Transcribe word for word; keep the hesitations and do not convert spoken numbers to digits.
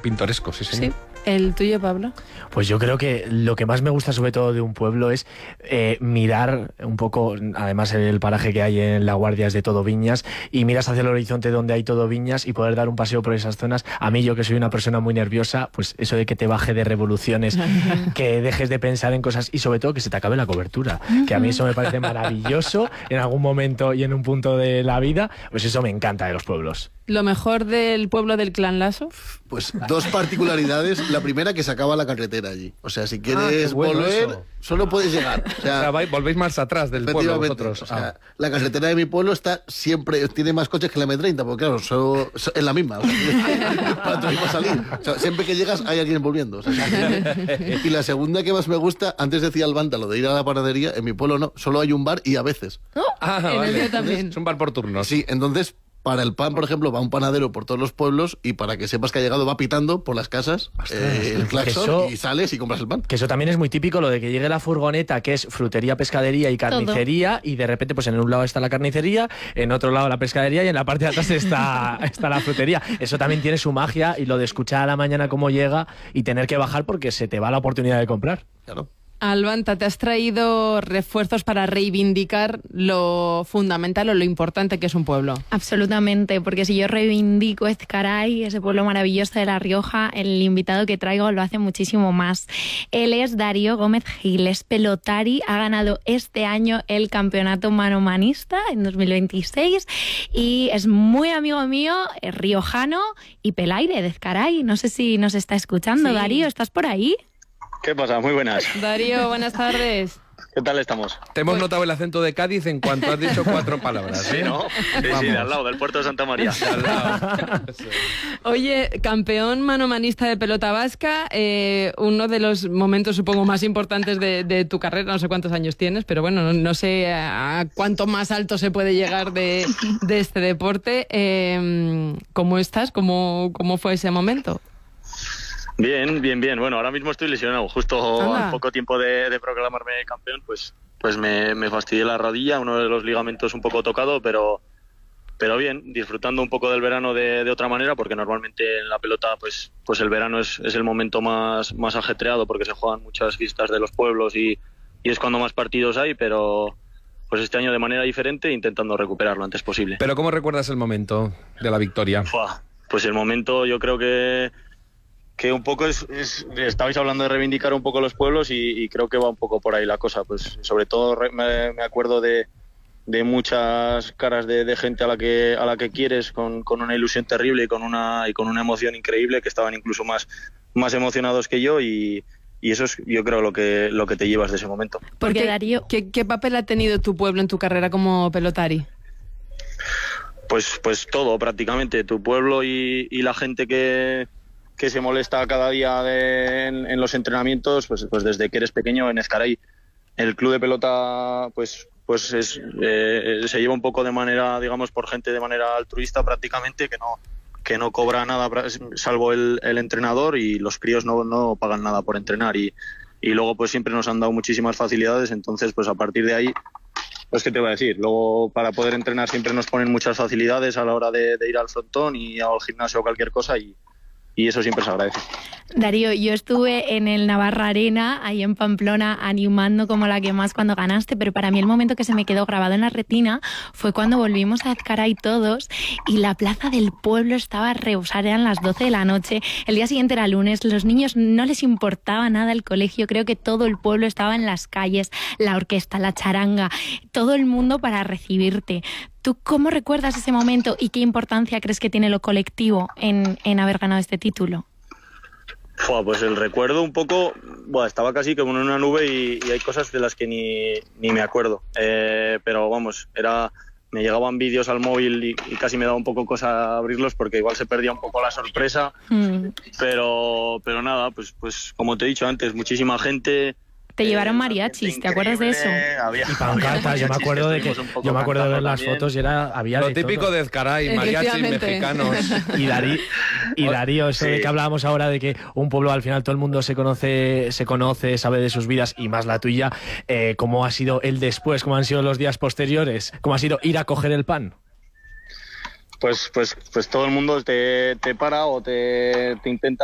pintoresco, sí, señor. Sí. ¿El tuyo, Pablo? Pues yo creo que lo que más me gusta sobre todo de un pueblo es eh, mirar un poco, además el paraje que hay en La Guardia es de todo viñas, y miras hacia el horizonte donde hay todo viñas y poder dar un paseo por esas zonas. A mí, yo que soy una persona muy nerviosa, pues eso de que te baje de revoluciones, que dejes de pensar en cosas y sobre todo que se te acabe la cobertura, que a mí eso me parece maravilloso en algún momento y en un punto de la vida, pues eso me encanta de los pueblos. ¿Lo mejor del pueblo del Clan Lasso? Pues dos particularidades. La primera, que se acaba la carretera allí. O sea, si quieres Ah, qué bueno volver, eso. solo puedes llegar. O sea, O sea, vais- volvéis más atrás del pueblo vosotros. O sea, Ah. la carretera de mi pueblo está siempre, tiene más coches que la eme treinta, porque claro, solo, so- es la misma. O sea, para tu mismo salir. O sea, siempre que llegas hay alguien volviendo. O sea, y la segunda que más me gusta, antes decía el vántalo de ir a la panadería, en mi pueblo no, solo hay un bar y a veces. Ah, En el vale. mío también. Es un bar por turnos. Sí, entonces, para el pan, por ejemplo, va un panadero por todos los pueblos y para que sepas que ha llegado va pitando por las casas eh, el claxon eso- y sales y compras el pan. Que eso también es muy típico, lo de que llegue la furgoneta, que es frutería, pescadería y carnicería, y de repente pues en un lado está la carnicería, en otro lado la pescadería y en la parte de atrás está, está la frutería. Eso también tiene su magia, y lo de escuchar a la mañana cómo llega y tener que bajar porque se te va la oportunidad de comprar. Claro. Albanta, te has traído refuerzos para reivindicar lo fundamental o lo importante que es un pueblo. Absolutamente, porque si yo reivindico Ezcaray, ese pueblo maravilloso de La Rioja, el invitado que traigo lo hace muchísimo más. Él es Darío Gómez Gil, es pelotari, ha ganado este año el campeonato manomanista en dos mil veintiséis y es muy amigo mío, es riojano y pelaire de Ezcaray. No sé si nos está escuchando, Sí. Darío, ¿estás por ahí? ¿Qué pasa? Muy buenas. Darío, buenas tardes. ¿Qué tal estamos? Te hemos notado el acento de Cádiz en cuanto has dicho cuatro palabras. Sí, ¿no? Sí, sí, Vamos. de al lado, del puerto de Santa María. De al lado. Eso. Oye, campeón manomanista de pelota vasca, eh, uno de los momentos supongo más importantes de, de tu carrera, no sé cuántos años tienes, pero bueno, no, no sé a cuánto más alto se puede llegar de, de este deporte. Eh, ¿Cómo estás? ¿Cómo, ¿Cómo fue ese momento? Bien, bien, bien. Bueno, ahora mismo estoy lesionado. Justo Anda. al poco tiempo de, de proclamarme campeón, pues, pues me, me fastidié la rodilla, uno de los ligamentos un poco tocado, pero, pero bien, disfrutando un poco del verano de, de otra manera, porque normalmente en la pelota pues, pues el verano es, es el momento más, más ajetreado, porque se juegan muchas vistas de los pueblos y, y es cuando más partidos hay, pero pues este año de manera diferente, intentando recuperar lo antes posible. Pero ¿cómo recuerdas el momento de la victoria? Fua, pues el momento, yo creo que que un poco es, es estabais hablando de reivindicar un poco los pueblos y, y creo que va un poco por ahí la cosa, pues sobre todo re, me, me acuerdo de, de muchas caras de, de gente a la que a la que quieres con, con una ilusión terrible y con una y con una emoción increíble, que estaban incluso más más emocionados que yo, y, y eso es, yo creo, lo que lo que te llevas de ese momento. Porque ¿Qué- Darío... ¿qué, ¿Qué papel ha tenido tu pueblo en tu carrera como pelotari? Pues pues todo prácticamente, tu pueblo y, y la gente que que se molesta cada día de, en, en los entrenamientos, pues, pues desde que eres pequeño en Ezcaray. El club de pelota pues pues es, eh, se lleva un poco de manera, digamos, por gente de manera altruista prácticamente, que no que no cobra nada salvo el, el entrenador, y los críos no, no pagan nada por entrenar, y, y luego pues siempre nos han dado muchísimas facilidades. Entonces pues a partir de ahí, pues qué te voy a decir, luego para poder entrenar siempre nos ponen muchas facilidades a la hora de, de ir al frontón y al gimnasio o cualquier cosa, y y eso siempre se agradece. Darío, yo estuve en el Navarra Arena, ahí en Pamplona, animando como la que más cuando ganaste, pero para mí el momento que se me quedó grabado en la retina fue cuando volvimos a Ezcaray todos y la plaza del pueblo estaba a rebosar, eran las doce de la noche, el día siguiente era lunes, los niños no les importaba nada el colegio, creo que todo el pueblo estaba en las calles, la orquesta, la charanga, todo el mundo para recibirte. ¿Tú cómo recuerdas ese momento y qué importancia crees que tiene lo colectivo en, en haber ganado este título? Fua, pues el recuerdo un poco, bueno, estaba casi como en una nube y, y hay cosas de las que ni, ni me acuerdo. Eh, pero vamos, era me llegaban vídeos al móvil y, y casi me daba un poco cosa abrirlos porque igual se perdía un poco la sorpresa. Mm. Pero, pero nada, pues, pues como te he dicho antes, muchísima gente. Te llevaron mariachis, ¿te acuerdas de eso? Había, y pancartas, yo me acuerdo de que yo me acuerdo de ver las también. fotos y era había lo de típico todo. de Ezcaray, mariachis mexicanos. Y Darío, y Darío, eso sí. de que hablábamos ahora de que un pueblo al final todo el mundo se conoce, se conoce, sabe de sus vidas y más la tuya, eh, ¿cómo ha sido el después? ¿Cómo han sido los días posteriores? ¿Cómo ha sido ir a coger el pan? Pues, pues, pues todo el mundo te, te para o te, te intenta